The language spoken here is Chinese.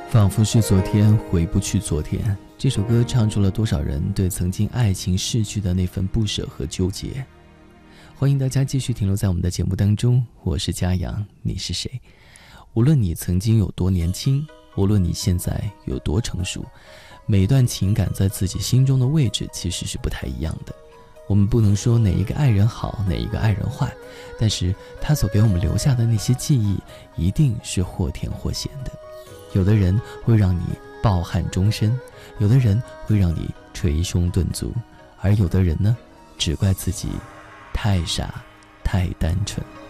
仿佛是昨天，回不去昨天。这首歌唱出了多少人对曾经爱情逝去的那份不舍和纠结。欢迎大家继续停留在我们的节目当中，我是嘉阳，你是谁？无论你曾经有多年轻，无论你现在有多成熟，每段情感在自己心中的位置其实是不太一样的。我们不能说哪一个爱人好，哪一个爱人坏，但是他所给我们留下的那些记忆一定是或甜或咸的。有的人会让你抱憾终身，有的人会让你捶胸顿足，而有的人呢，只怪自己太傻太单纯。